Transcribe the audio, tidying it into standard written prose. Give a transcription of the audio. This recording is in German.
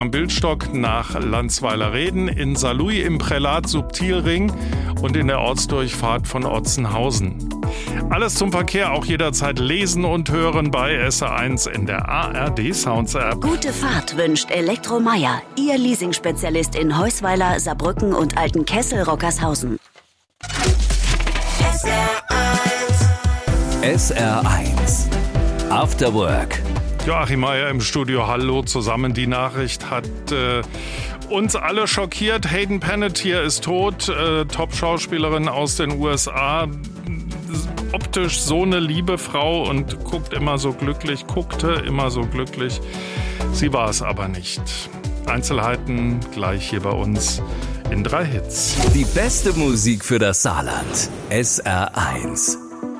am Bildstock nach Landsweiler Reden, in Saarlouis im Prälat Subtilring und in der Ortsdurchfahrt von Otzenhausen. Alles zum Verkehr auch jederzeit lesen und hören bei SR1 in der ARD Sounds App. Gute Fahrt wünscht Elektro Meier, Ihr Leasingspezialist in Heusweiler, Saarbrücken und Altenkessel-Rockershausen. SR1 After Work. Joachim Meier im Studio, hallo zusammen. Die Nachricht hat uns alle schockiert. Hayden Panettiere ist tot, Top-Schauspielerin aus den USA. Optisch so eine liebe Frau und guckte immer so glücklich. Sie war es aber nicht. Einzelheiten gleich hier bei uns in 3 Hits. Die beste Musik für das Saarland. SR1.